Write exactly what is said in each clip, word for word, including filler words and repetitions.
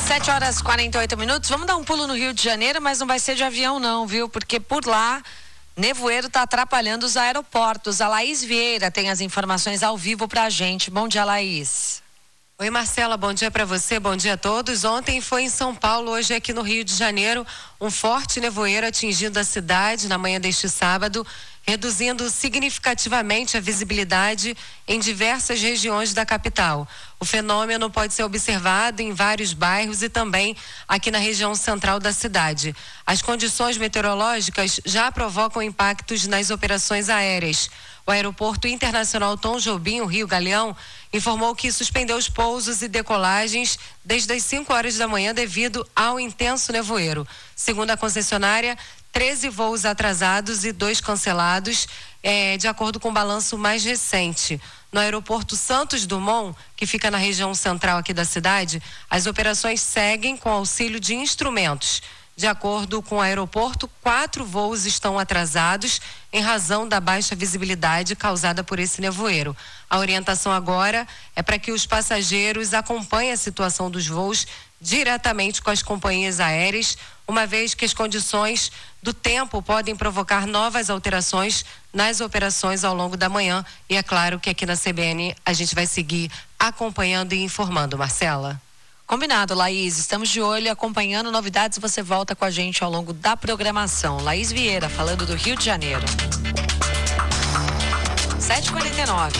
sete horas e quarenta e oito minutos. Vamos dar um pulo no Rio de Janeiro, mas não vai ser de avião não, viu? Porque por lá, nevoeiro está atrapalhando os aeroportos. A Laís Vieira tem as informações ao vivo pra gente. Bom dia, Laís. Oi, Marcela, bom dia para você, bom dia a todos. Ontem foi em São Paulo, hoje aqui no Rio de Janeiro, um forte nevoeiro atingindo a cidade na manhã deste sábado, reduzindo significativamente a visibilidade em diversas regiões da capital. O fenômeno pode ser observado em vários bairros e também aqui na região central da cidade. As condições meteorológicas já provocam impactos nas operações aéreas. O Aeroporto Internacional Tom Jobim, Rio Galeão, informou que suspendeu os pousos e decolagens desde as cinco horas da manhã devido ao intenso nevoeiro. Segundo a concessionária, treze voos atrasados e dois cancelados, é, de acordo com o balanço mais recente. No aeroporto Santos Dumont, que fica na região central aqui da cidade, as operações seguem com auxílio de instrumentos. De acordo com o aeroporto, quatro voos estão atrasados em razão da baixa visibilidade causada por esse nevoeiro. A orientação agora é para que os passageiros acompanhem a situação dos voos diretamente com as companhias aéreas, uma vez que as condições do tempo podem provocar novas alterações nas operações ao longo da manhã. E é claro que aqui na C B N a gente vai seguir acompanhando e informando, Marcela. Combinado, Laís. Estamos de olho, acompanhando novidades. Você volta com a gente ao longo da programação. Laís Vieira, falando do Rio de Janeiro. sete e quarenta e nove.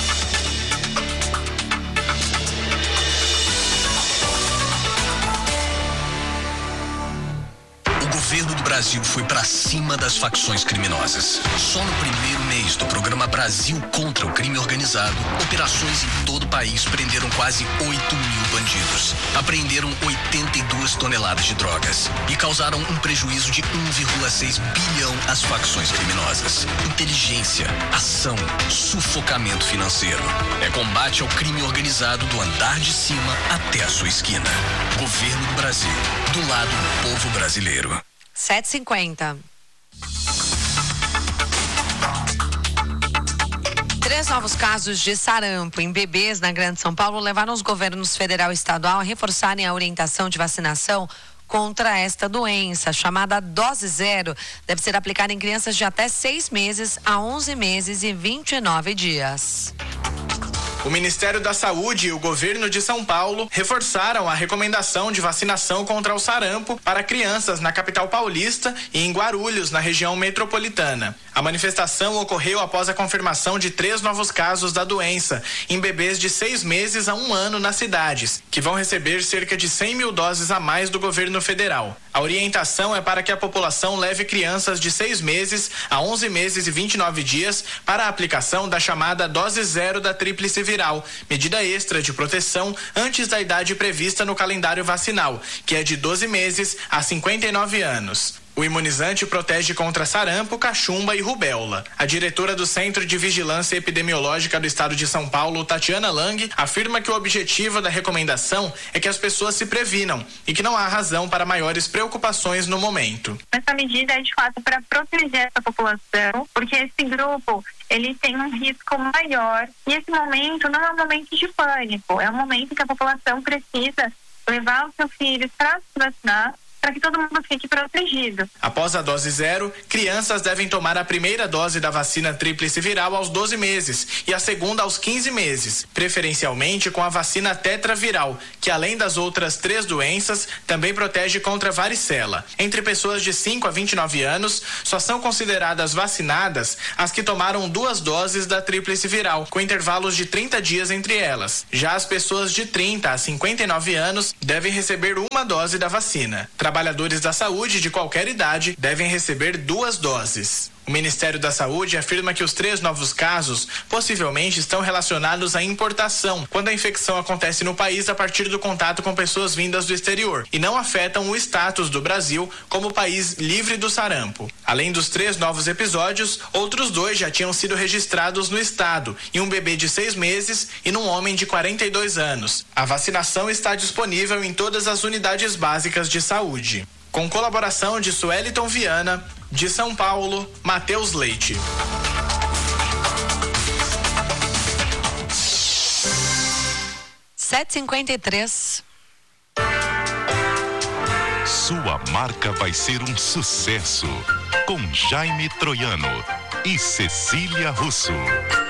O governo do Brasil foi pra cima das facções criminosas. Só no primeiro mês do programa Brasil contra o Crime Organizado, operações em todo o país prenderam quase oito mil bandidos. Apreenderam oitenta e duas toneladas de drogas e causaram um prejuízo de um vírgula seis bilhão às facções criminosas. Inteligência, ação, sufocamento financeiro. É combate ao crime organizado do andar de cima até a sua esquina. Governo do Brasil, do lado do povo brasileiro. sete e cinquenta. Três novos casos de sarampo em bebês na Grande São Paulo levaram os governos federal e estadual a reforçarem a orientação de vacinação contra esta doença, chamada dose zero. Deve ser aplicada em crianças de até seis meses a onze meses e vinte e nove dias. O Ministério da Saúde e o governo de São Paulo reforçaram a recomendação de vacinação contra o sarampo para crianças na capital paulista e em Guarulhos, na região metropolitana. A manifestação ocorreu após a confirmação de três novos casos da doença em bebês de seis meses a um ano nas cidades, que vão receber cerca de cem mil doses a mais do governo federal. A orientação é para que a população leve crianças de seis meses a onze meses e vinte e nove dias para a aplicação da chamada dose zero da tríplice viral, medida extra de proteção antes da idade prevista no calendário vacinal, que é de doze meses a cinquenta e nove anos. O imunizante protege contra sarampo, cachumba e rubéola. A diretora do Centro de Vigilância Epidemiológica do Estado de São Paulo, Tatiana Lang, afirma que o objetivo da recomendação é que as pessoas se previnam e que não há razão para maiores preocupações no momento. Essa medida é de fato para proteger essa população, porque esse grupo ele tem um risco maior e esse momento não é um momento de pânico, é um momento que a população precisa levar os seus filhos para se vacinar, para que todo mundo fique protegido. Após a dose zero, crianças devem tomar a primeira dose da vacina tríplice viral aos doze meses e a segunda aos quinze meses, preferencialmente com a vacina tetraviral, que além das outras três doenças, também protege contra varicela. Entre pessoas de cinco a vinte e nove anos, só são consideradas vacinadas as que tomaram duas doses da tríplice viral, com intervalos de trinta dias entre elas. Já as pessoas de trinta a cinquenta e nove anos devem receber uma dose da vacina. Trabalhadores da saúde de qualquer idade devem receber duas doses. O Ministério da Saúde afirma que os três novos casos possivelmente estão relacionados à importação, quando a infecção acontece no país a partir do contato com pessoas vindas do exterior, e não afetam o status do Brasil como país livre do sarampo. Além dos três novos episódios, outros dois já tinham sido registrados no estado, em um bebê de seis meses e num homem de quarenta e dois anos. A vacinação está disponível em todas as unidades básicas de saúde. Com colaboração de Sueliton Viana, de São Paulo, Matheus Leite. sete e cinquenta e três. sua marca vai ser um sucesso. Com Jaime Troiano e Cecília Russo.